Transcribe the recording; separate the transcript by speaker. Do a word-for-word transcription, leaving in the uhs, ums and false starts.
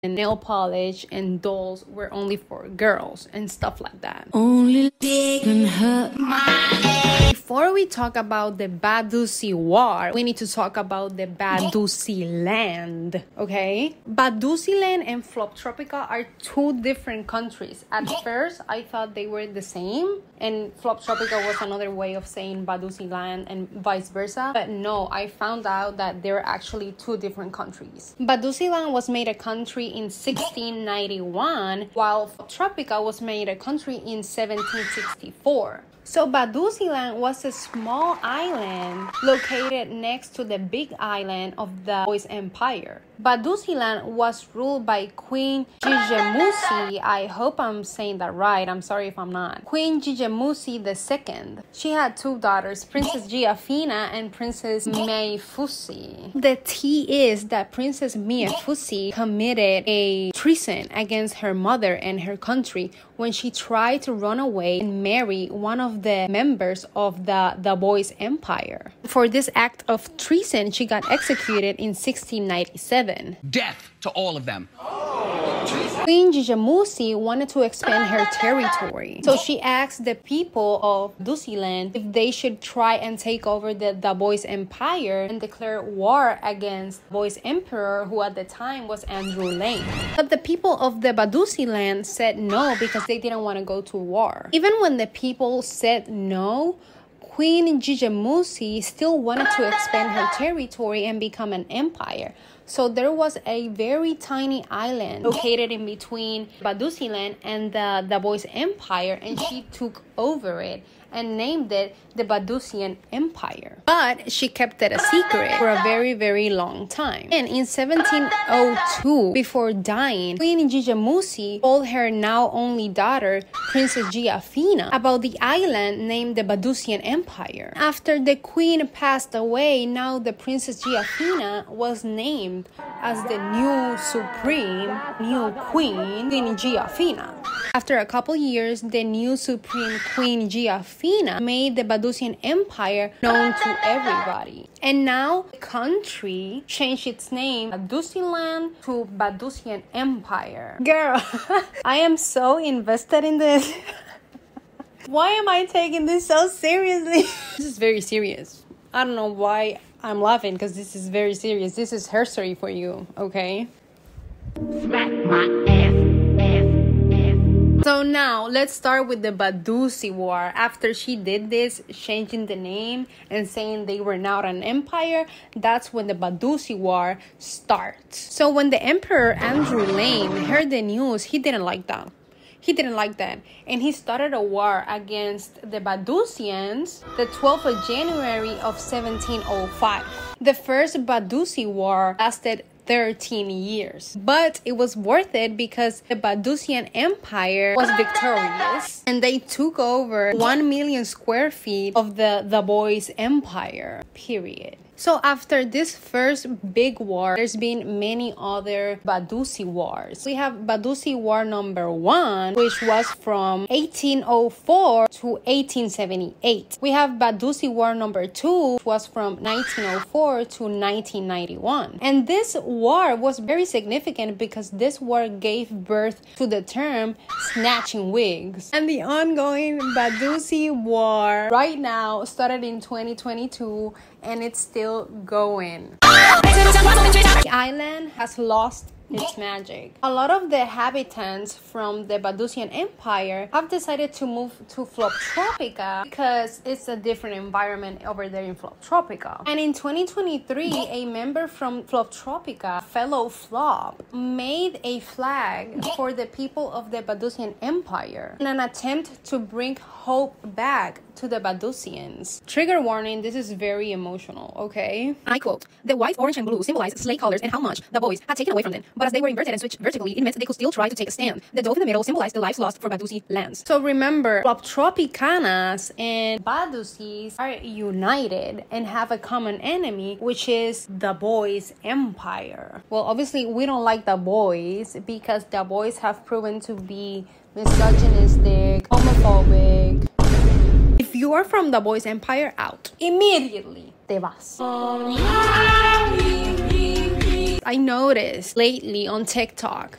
Speaker 1: and nail polish and dolls were only for girls and stuff like that.
Speaker 2: Only they can hurt my.
Speaker 1: Before we talk about the Badusi War, we need to talk about the Badusi land, okay? Badusi land and Floptropica are two different countries. At first, I thought they were the same, and Floptropica was another way of saying Badusi land and vice versa. But no, I found out that they're actually two different countries. Badusi land was made a country in sixteen ninety-one, while Floptropica was made a country in seventeen sixty-four. So Badusiland was a small island located next to the big island of the Boys Empire. Badusiland was ruled by Queen Jijemusi. I hope I'm saying that right. I'm sorry if I'm not. Queen Jijemusi the second. She had two daughters, Princess Giafina and Princess Meifusi. The tea is that Princess Meifusi committed a treason against her mother and her country when she tried to run away and marry one of the members of the, the Boys Empire. For this act of treason, she got executed in sixteen ninety-seven.
Speaker 3: Death to all of them.
Speaker 1: Queen Jijemusi wanted to expand her territory. So she asked the people of Badusiland if they should try and take over the, the Boys Empire and declare war against Boys Emperor, who at the time was Andrew Lane. But the people of the Badusiland said no because they didn't want to go to war. Even when the people said no, Queen Jijemusi still wanted to expand her territory and become an empire. So there was a very tiny island located in between Badusiland and the, the Boys Empire, and she took over it and named it the Badusian Empire. But she kept it a secret for a very, very long time. And in seventeen oh two, before dying, Queen Jijemusi told her now only daughter, Princess Giafina, about the island named the Badusian Empire. After the queen passed away, now the Princess Giafina was named as the new supreme, new queen, Queen Giafina. After a couple years, the new supreme Queen Giafina made the Badusian Empire known to everybody. And now the country changed its name, Badusiland, to Badusian Empire. Girl, I am so invested in this. Why am I taking this so seriously? This is very serious. I don't know why I'm laughing, because this is very serious. This is history for you, okay?
Speaker 2: Smack my ass, ass, ass.
Speaker 1: So now, let's start with the Badusi War. After she did this, changing the name and saying they were now an empire, that's when the Badusi War starts. So when the Emperor Andrew Lane heard the news, he didn't like that. He didn't like that. And he started a war against the Badusians the twelfth of January of seventeen oh five. The first Badusi War lasted thirteen years. But it was worth it because the Badusian Empire was victorious and they took over one million square feet of the, the Boys Empire, period. So after this first big war, there's been many other Badusi wars. We have Badusi War number one, which was from eighteen oh four to eighteen seventy-eight. We have Badusi War number two, which was from nineteen oh four to nineteen ninety-one. And this war was very significant because this war gave birth to the term snatching wigs. And the ongoing Badusi War right now started in twenty twenty-two and it's still going. The island has lost its magic. A lot of the inhabitants from the Badusian Empire have decided to move to Floptropica because it's a different environment over there in Floptropica. And in twenty twenty-three, a member from Floptropica, fellow Flop, made a flag for the people of the Badusian Empire in an attempt to bring hope back to the Badusians. Trigger warning, this is very emotional, okay?
Speaker 4: I quote, "The white, orange, and blue symbolize slave colors and how much the boys had taken away from them. But as they were inverted and switched vertically, it meant they could still try to take a stand. The dove in the middle symbolized the lives lost for Badusi lands."
Speaker 1: So remember, Floptropicanas and Badusis are united and have a common enemy, which is the Boys Empire. Well, obviously, we don't like the boys because the boys have proven to be misogynistic, homophobic. If you are from the Boys Empire, out. Immediately, te vas. I noticed lately on TikTok